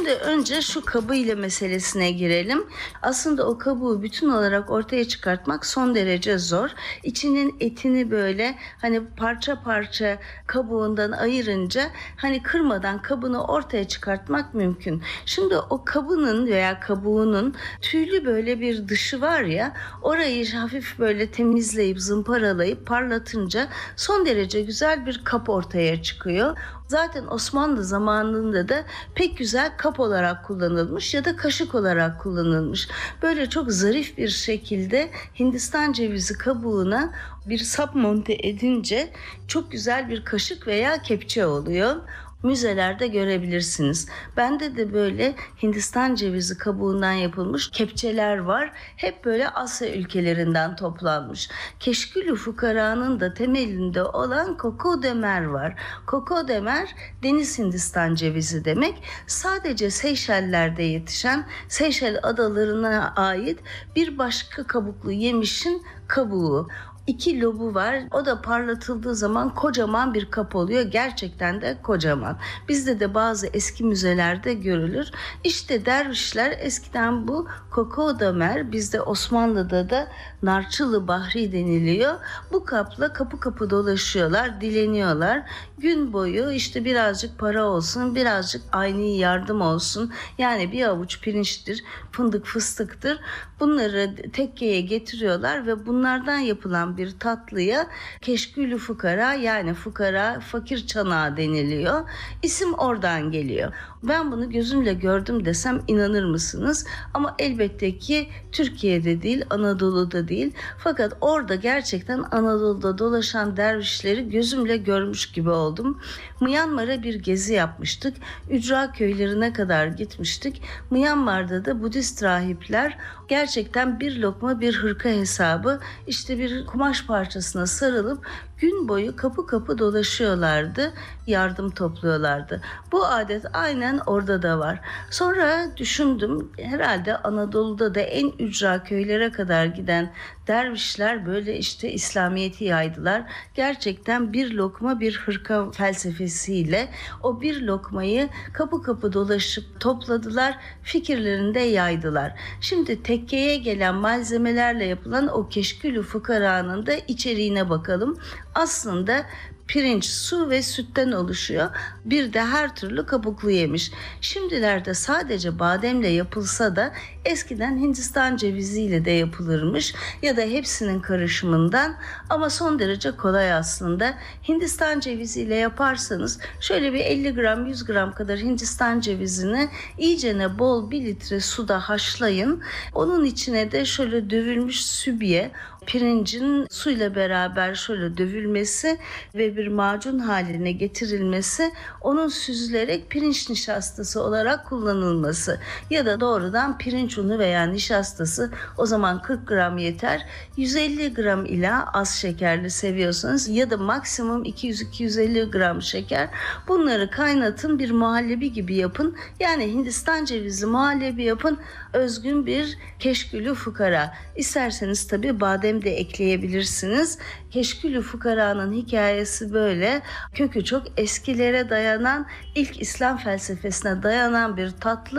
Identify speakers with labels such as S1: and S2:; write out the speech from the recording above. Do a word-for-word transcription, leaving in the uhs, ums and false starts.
S1: Şimdi önce şu kabuğuyla meselesine girelim. Aslında o kabuğu bütün olarak ortaya çıkartmak son derece zor. İçinin etini böyle hani parça parça kabuğundan ayırınca hani kırmadan kabını ortaya çıkartmak mümkün. Şimdi o kabının veya kabuğunun tüylü böyle bir dışı var ya, orayı hafif böyle temizleyip zımparalayıp parlatınca son derece güzel bir kap ortaya çıkıyor. Zaten Osmanlı zamanında da pek güzel kap olarak kullanılmış ya da kaşık olarak kullanılmış. Böyle çok zarif bir şekilde Hindistan cevizi kabuğuna bir sap monte edince çok güzel bir kaşık veya kepçe oluyor. Müzelerde görebilirsiniz. Bende de böyle Hindistan cevizi kabuğundan yapılmış kepçeler var. Hep böyle Asya ülkelerinden toplanmış. Keşkül-ü fukaranın da temelinde olan koko demer var. Koko demer deniz Hindistan cevizi demek. Sadece Seyşeller'de yetişen, Seyşel adalarına ait bir başka kabuklu yemişin kabuğu. İki lobu var. O da parlatıldığı zaman kocaman bir kap oluyor. Gerçekten de kocaman. Bizde de bazı eski müzelerde görülür. İşte dervişler eskiden bu koko damer, bizde Osmanlı'da da narçılı bahri deniliyor. Bu kapla kapı kapı dolaşıyorlar, dileniyorlar. Gün boyu işte birazcık para olsun, birazcık aynı yardım olsun. Yani bir avuç pirinçtir, fındık fıstıktır. Bunları tekkeye getiriyorlar ve bunlardan yapılan bir tatlıya keşkül-ü fukara, yani fukara, fakir çanağı deniliyor. İsim oradan geliyor. Ben bunu gözümle gördüm desem inanır mısınız? Ama elbette ki Türkiye'de değil, Anadolu'da değil. Fakat orada gerçekten Anadolu'da dolaşan dervişleri gözümle görmüş gibi oldum. Myanmar'a bir gezi yapmıştık. Ücra köylerine kadar gitmiştik. Myanmar'da da Budist rahipler gerçekten bir lokma bir hırka hesabı işte bir kumaş parçasına sarılıp gün boyu kapı kapı dolaşıyorlardı, yardım topluyorlardı. Bu adet aynen orada da var. Sonra düşündüm, herhalde Anadolu'da da en ücra köylere kadar giden dervişler böyle işte İslamiyet'i yaydılar. Gerçekten bir lokma bir hırka felsefesiyle o bir lokmayı kapı kapı dolaşıp topladılar, fikirlerini de yaydılar. Şimdi tekkeye gelen malzemelerle yapılan o keşkül-ü fukaranın da içeriğine bakalım. Aslında pirinç, su ve sütten oluşuyor. Bir de her türlü kabuklu yemiş. Şimdilerde sadece bademle yapılsa da eskiden Hindistan ceviziyle de yapılırmış ya da hepsinin karışımından, ama son derece kolay aslında. Hindistan ceviziyle yaparsanız şöyle bir elli gram yüz gram kadar Hindistan cevizini iyicene bol bir litre suda haşlayın. Onun içine de şöyle dövülmüş sübye, pirincin suyla beraber şöyle dövülmesi ve bir macun haline getirilmesi, onun süzülerek pirinç nişastası olarak kullanılması ya da doğrudan pirinç unu veya nişastası, o zaman kırk gram yeter. yüz elli gram ila az şekerli seviyorsanız ya da maksimum iki yüz iki yüz elli gram şeker. Bunları kaynatın, bir muhallebi gibi yapın. Yani Hindistan cevizli muhallebi yapın. Özgün bir keşkülü fukara. İsterseniz tabii badem de ekleyebilirsiniz. Keşkül-ü fukaranın hikayesi böyle. Kökü çok eskilere dayanan, ilk İslam felsefesine dayanan bir tatlı.